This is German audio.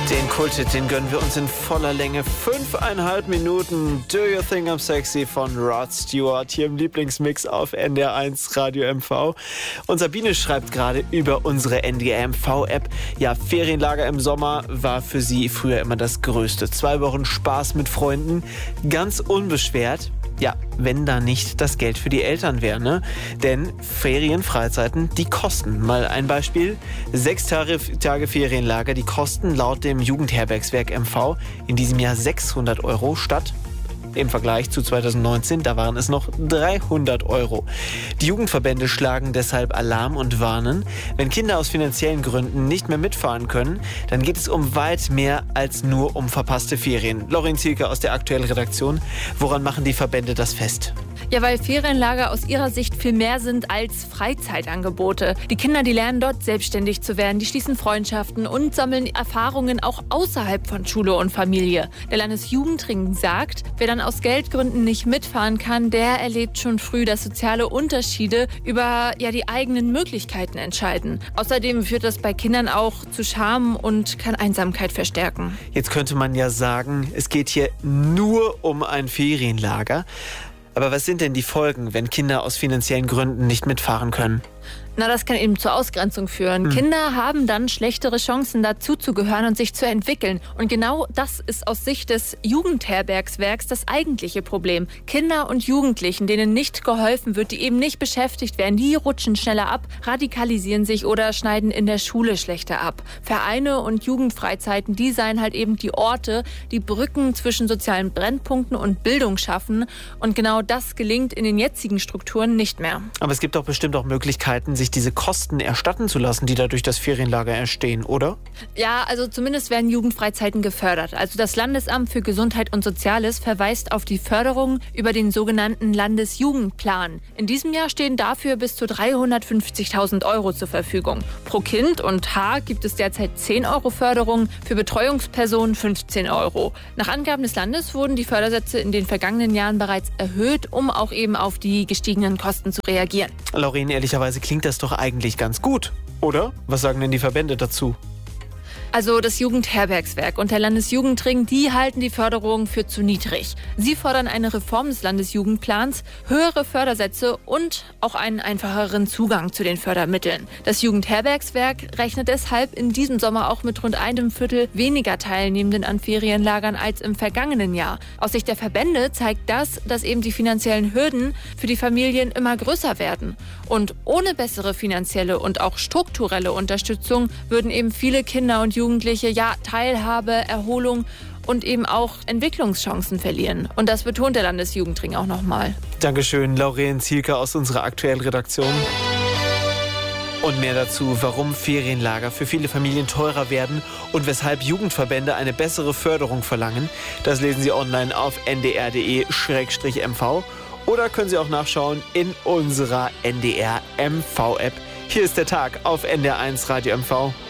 Den Kulthit, den gönnen wir uns in voller Länge. 5,5 Minuten Do You Think I'm Sexy von Rod Stewart hier im Lieblingsmix auf NDR 1 Radio MV. Und Sabine schreibt gerade über unsere NDR MV-App. Ja, Ferienlager im Sommer war für sie früher immer das Größte. 2 Wochen Spaß mit Freunden, ganz unbeschwert. Ja, wenn da nicht das Geld für die Eltern wäre, ne? Denn Ferien, Freizeiten, die kosten. Mal ein Beispiel. 6 Tage Ferienlager, die kosten laut dem Jugendherbergswerk MV in diesem Jahr 600 € statt im Vergleich zu 2019, da waren es noch 300 €. Die Jugendverbände schlagen deshalb Alarm und warnen, wenn Kinder aus finanziellen Gründen nicht mehr mitfahren können, dann geht es um weit mehr als nur um verpasste Ferien. Laurin Zielke aus der aktuellen Redaktion. Woran machen die Verbände das fest? Ja, weil Ferienlager aus ihrer Sicht viel mehr sind als Freizeitangebote. Die Kinder, die lernen dort selbstständig zu werden, die schließen Freundschaften und sammeln Erfahrungen auch außerhalb von Schule und Familie. Der Landesjugendring sagt, wer dann aus Geldgründen nicht mitfahren kann, der erlebt schon früh, dass soziale Unterschiede über die eigenen Möglichkeiten entscheiden. Außerdem führt das bei Kindern auch zu Scham und kann Einsamkeit verstärken. Jetzt könnte man ja sagen, es geht hier nur um ein Ferienlager. Aber was sind denn die Folgen, wenn Kinder aus finanziellen Gründen nicht mitfahren können? Na, das kann eben zur Ausgrenzung führen. Kinder haben dann schlechtere Chancen, dazuzugehören und sich zu entwickeln. Und genau das ist aus Sicht des Jugendherbergswerks das eigentliche Problem. Kinder und Jugendlichen, denen nicht geholfen wird, die eben nicht beschäftigt werden, die rutschen schneller ab, radikalisieren sich oder schneiden in der Schule schlechter ab. Vereine und Jugendfreizeiten, die seien halt eben die Orte, die Brücken zwischen sozialen Brennpunkten und Bildung schaffen. Und genau das gelingt in den jetzigen Strukturen nicht mehr. Aber es gibt doch bestimmt auch Möglichkeiten, sich diese Kosten erstatten zu lassen, die da durch das Ferienlager entstehen, oder? Ja, also zumindest werden Jugendfreizeiten gefördert. Also das Landesamt für Gesundheit und Soziales verweist auf die Förderung über den sogenannten Landesjugendplan. In diesem Jahr stehen dafür bis zu 350.000 € zur Verfügung. Pro Kind und Haar gibt es derzeit 10 € Förderung, für Betreuungspersonen 15 €. Nach Angaben des Landes wurden die Fördersätze in den vergangenen Jahren bereits erhöht, um auch eben auf die gestiegenen Kosten zu reagieren. Laurin, ehrlicherweise klingt das doch eigentlich ganz gut, oder? Was sagen denn die Verbände dazu? Also das Jugendherbergswerk und der Landesjugendring, die halten die Förderung für zu niedrig. Sie fordern eine Reform des Landesjugendplans, höhere Fördersätze und auch einen einfacheren Zugang zu den Fördermitteln. Das Jugendherbergswerk rechnet deshalb in diesem Sommer auch mit rund 1/4 weniger Teilnehmenden an Ferienlagern als im vergangenen Jahr. Aus Sicht der Verbände zeigt das, dass eben die finanziellen Hürden für die Familien immer größer werden. Und ohne bessere finanzielle und auch strukturelle Unterstützung würden eben viele Kinder und Jugendliche Teilhabe, Erholung und eben auch Entwicklungschancen verlieren. Und das betont der Landesjugendring auch nochmal. Dankeschön, Laurin Zielke aus unserer aktuellen Redaktion. Und mehr dazu, warum Ferienlager für viele Familien teurer werden und weshalb Jugendverbände eine bessere Förderung verlangen, das lesen Sie online auf ndr.de/mv oder können Sie auch nachschauen in unserer NDR MV-App. Hier ist der Tag auf NDR 1 Radio MV.